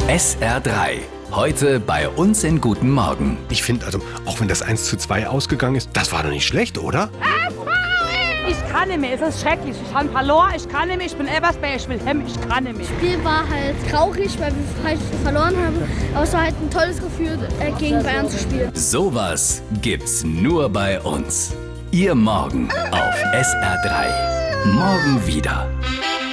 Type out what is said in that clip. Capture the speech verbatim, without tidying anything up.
S R drei. Heute bei uns in Guten Morgen. Ich finde, also, auch wenn das eins zu zwei ausgegangen ist, das war doch nicht schlecht, oder? Ich kann nicht mehr, es ist schrecklich. Ich habe verloren, ich kann nicht mehr, ich bin Ebersberg, ich will heim, ich kann nicht mehr. Das Spiel war halt traurig, weil wir halt verloren haben. Aber es war halt ein tolles Gefühl, äh, gegen Bayern zu spielen. Sowas gibt's nur bei uns. Ihr Morgen auf S R drei. Morgen wieder.